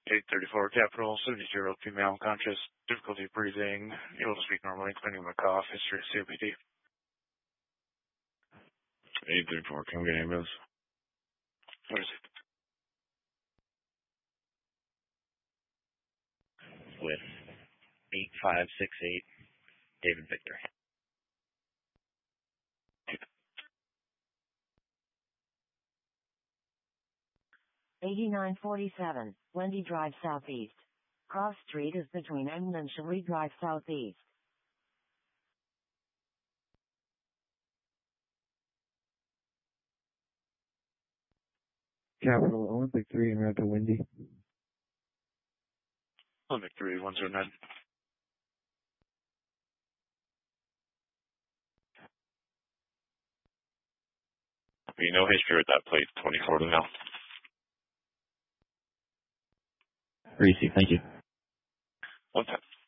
834 Capital, 70 female, unconscious, difficulty breathing, able to speak normally, including a cough, history of COPD. 834, can we get ambulance? What is it? With 8568, David Victor. $89.47, Wendy Drive Southeast. Cross Street is between Emden and Cherie Drive Southeast. Capital Olympic 3 and route to Wendy. Olympic 3, 109. No history with that plate, 24 to now. Receive, thank you. 110.